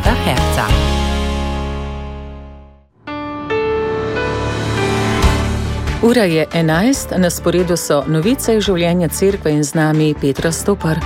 Vlada Herca. Ura je 11, na sporedu so novice življenja cerkve in z nami Petra Stopar.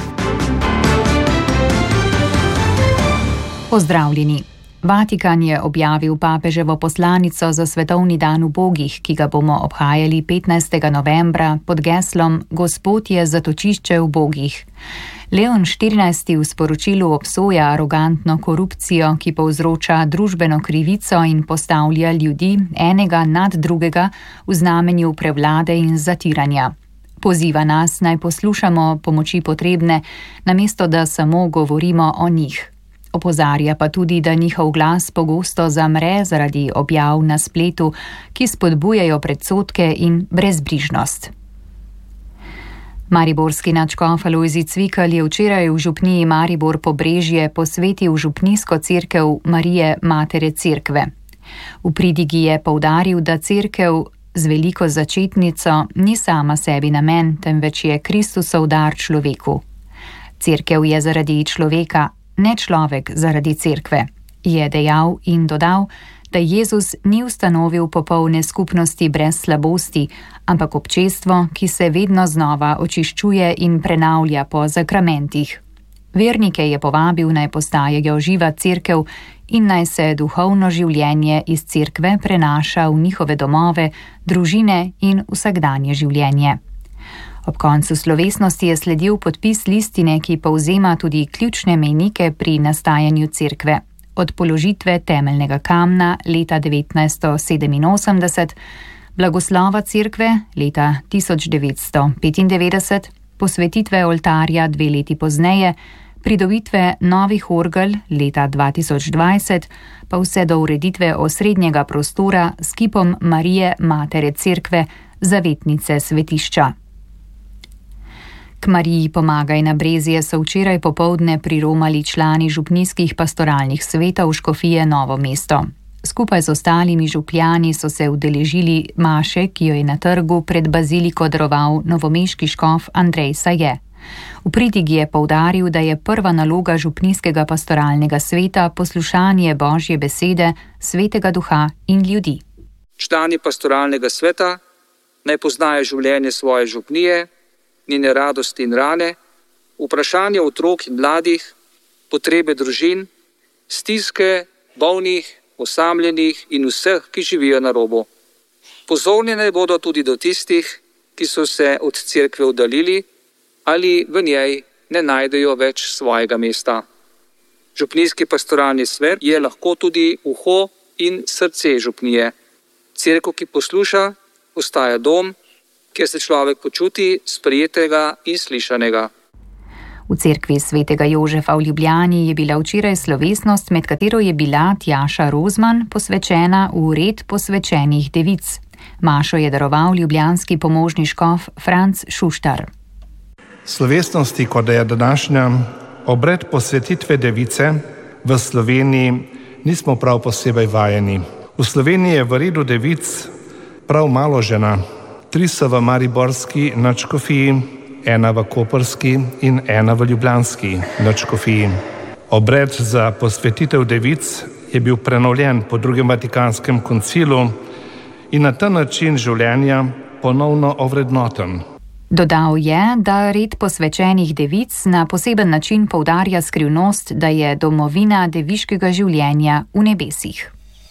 Pozdravljeni. Vatikan je objavil papeževo poslanico za svetovni dan ubogih, ki ga bomo obhajali 15. novembra pod geslom Gospod je zatočišče ubogih. Leon XIV. V sporočilu obsoja arogantno korupcijo, ki povzroča družbeno krivico in postavlja ljudi enega nad drugega v znamenju prevlade in zatiranja. Poziva nas, naj poslušamo pomoči potrebne, namesto da samo govorimo o njih. Opozarja pa tudi, da njihov glas pogosto zamre zaradi objav na spletu, ki spodbujajo predsodke in brezbrižnost. Mariborski nadškof Alojzij Cvikl je včeraj v župniji Maribor Pobrežje posvetil župnijsko cerkev Marije Matere Cerkve. V pridigi je poudaril, da cerkev z veliko začetnico ni sama sebi namen, temveč je Kristusov dar človeku. Cerkev je zaradi človeka, ne človek zaradi cerkve, je dejal in dodal, da Jezus ni ustanovil popolne skupnosti brez slabosti, ampak občestvo, ki se vedno znova očiščuje in prenavlja po zakramentih. Vernike je povabil, naj postajajo živa cerkev in naj se duhovno življenje iz cerkve prenaša v njihove domove, družine in vsakdanje življenje. Ob koncu slovesnosti je sledil podpis listine, ki povzema tudi ključne mejnike pri nastajanju cerkve. Od položitve temeljnega kamna leta 1987, blagoslova cerkve leta 1995, posvetitve oltarja 2 leti pozneje, pridobitve novih orgel leta 2020, pa vse do ureditve osrednjega prostora s kipom Marije Matere Cerkve, zavetnice svetišča. K Mariji Pomagaj na Brezje so včeraj popoldne priromali člani župnijskih pastoralnih svetov škofije Novo mesto. Skupaj z ostalimi župljani so se udeležili maše, ki jo je na trgu pred baziliko daroval novomeški škof Andrej Saje. V pridigi je poudaril, da je prva naloga župnijskega pastoralnega sveta poslušanje Božje besede, svetega duha in ljudi. Člani pastoralnega sveta naj poznajo življenje svoje župnije, njene radosti in rane, vprašanja otrok in mladih, potrebe družin, stiske bolnih, osamljenih in vseh, ki živijo na robu. Pozorni naj bodo tudi do tistih, ki so se od cerkve oddaljili ali v njej ne najdejo več svojega mesta. Župnijski pastoralni svet je lahko tudi uho in srce župnije. Cerkev, ki posluša, postaja dom, kjer se človek počuti sprejetega in slišanega. V cerkvi svetega Jožefa v Ljubljani je bila včeraj slovesnost, med katero je bila Tjaša Rozman posvečena v red posvečenih devic. Mašo je daroval ljubljanski pomožni škof Franc Šuštar. Slovesnosti, kot je današnja obred posvetitve device, v Sloveniji nismo prav posebej vajeni. V Sloveniji je v redu devic prav malo žena. 3 so v mariborski nadškofiji, 1 v koprski in 1 v ljubljanski nadškofiji. Obred za posvetitev devic je bil prenovljen po drugem Vatikanskem koncilu in na ta način življenja ponovno ovrednoten. Dodal je, da red posvečenih devic na poseben način poudarja skrivnost, da je domovina deviškega življenja v nebesih.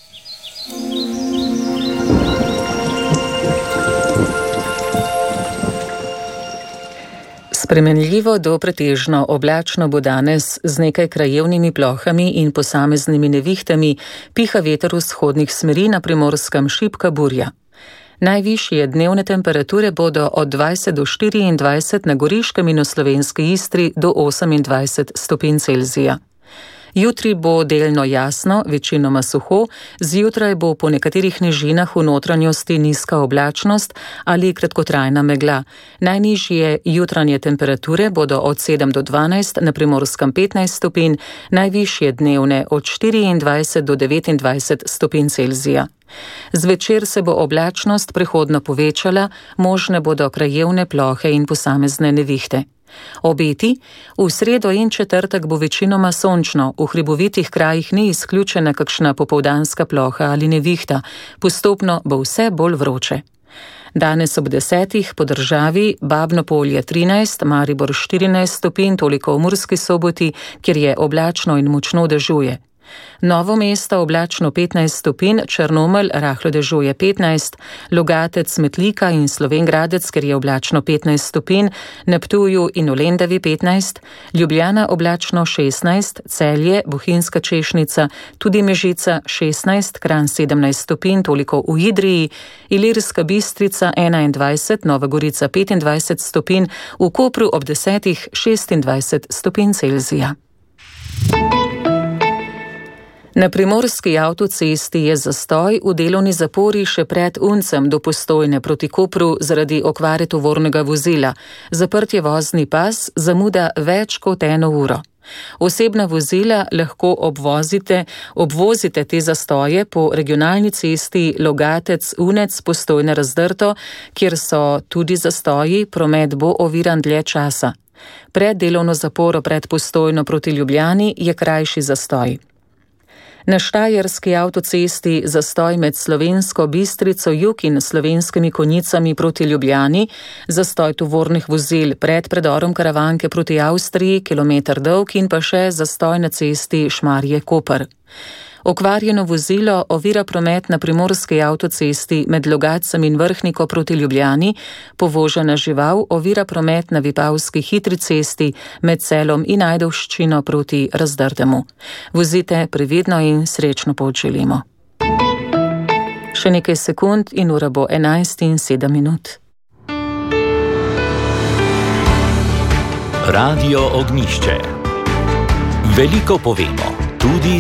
Spremenljivo do pretežno oblačno bo danes z nekaj krajevnimi plohami in posameznimi nevihtami, piha veter vzhodnih smeri, na Primorskem šibka burja. Najvišje dnevne temperature bodo od 20 do 24, na Goriškem in v slovenski Istri do 28 stopinj Celzija. Jutri bo delno jasno, večinoma suho, zjutraj bo po nekaterih nižinah v notranjosti nizka oblačnost ali kratkotrajna megla. Najnižje jutranje temperature bodo od 7 do 12, na Primorskem 15 stopinj, najvišje dnevne od 24 do 29 stopinj Celzija. Zvečer se bo oblačnost prehodno povečala, možne bodo krajevne plohe in posamezne nevihte. Obeti: v sredo in četrtek bo večinoma sončno, v hribovitih krajih ni izključena kakšna popoldanska ploha ali nevihta, postopno bo vse bolj vroče. Danes ob 10 po državi Babno Polje 13, Maribor 14 stopinj, toliko v Murski Soboti, kjer je oblačno in močno dežuje. Novo mesto oblačno 15 stopinj, Črnomelj rahlo dežuje 15, Logatec, Metlika in Slovenj Gradec, ker je oblačno 15 stopinj, na Ptuju in v Lendavi 15, Ljubljana oblačno 16, Celje, Bohinjska Češnica, tudi Mežica 16, Kranj 17 stopinj, toliko v Idriji, Ilirska Bistrica 21, Nova Gorica 25 stopinj, v Kopru ob 10 26 stopinj Celzija. Na primorski avtocesti je zastoj v delovni zapori še pred Uncem do Postojne proti Kopru zaradi okvare tovornega vozila. Zaprt je vozni pas, zamuda več kot 1 uro. Osebna vozila lahko obvozite te zastoje po regionalni cesti Logatec-Unec Postojne Razdrto, kjer so tudi zastoji, promet bo oviran dlje časa. Pred delovno zaporo pred Postojno proti Ljubljani je krajši zastoj. Na štajerski avtocesti zastoj med Slovensko Bistrico jug in Slovenskimi Konjicami proti Ljubljani, zastoj tovornih vozil pred predorom Karavanke proti Avstriji, kilometer dolg, in pa še zastoj na cesti Šmarje-Koper. Okvarjeno vozilo ovira promet na primorski avtocesti med Logatcem in Vrhniko proti Ljubljani, povožena žival ovira promet na Vipavski hitri cesti med Celom in Ajdovščino proti Razdrtemu. Vozite previdno in srečno pot želimo. Še nekaj sekund in ura bo 11:07. Radio Ognjišče. Veliko povemo, tudi